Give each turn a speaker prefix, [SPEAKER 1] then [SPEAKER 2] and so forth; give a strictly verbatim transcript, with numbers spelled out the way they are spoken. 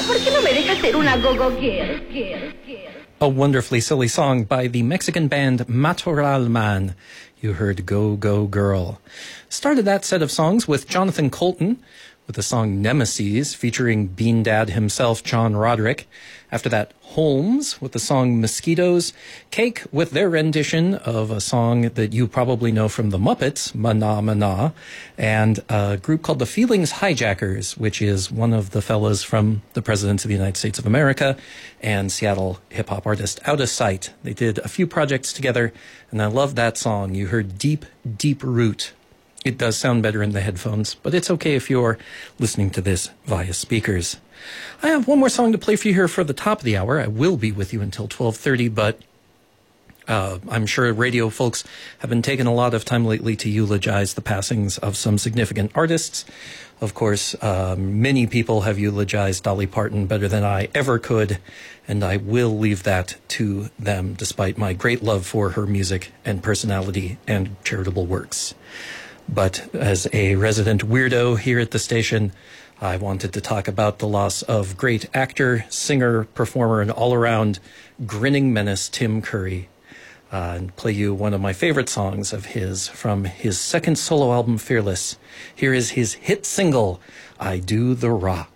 [SPEAKER 1] ¿por qué no me dejas ser una go-go girl? girl, girl?
[SPEAKER 2] A wonderfully silly song by the Mexican band Matorral Man. You heard Go Go Girl. Started that set of songs with Jonathan Colton, with the song Nemesis, featuring Bean Dad himself, John Roderick. After that, Holmes with the song Mosquitoes. Cake with their rendition of a song that you probably know from the Muppets, Mana Mana. And a group called the Feelings Hijackers, which is one of the fellas from the Presidents of the United States of America and Seattle hip-hop artist Out of Sight. They did a few projects together, and I love that song. You heard Deep, Deep Root. It does sound better in the headphones, but it's okay if you're listening to this via speakers. I have one more song to play for you here for the top of the hour. I will be with you until twelve thirty, but uh, I'm sure radio folks have been taking a lot of time lately to eulogize the passings of some significant artists. Of course, uh, many people have eulogized Dolly Parton better than I ever could, and I will leave that to them, despite my great love for her music and personality and charitable works. But as a resident weirdo here at the station, I wanted to talk about the loss of great actor, singer, performer, and all-around grinning menace Tim Curry, uh, and play you one of my favorite songs of his from his second solo album, Fearless. Here is his hit single, I Do the Rock.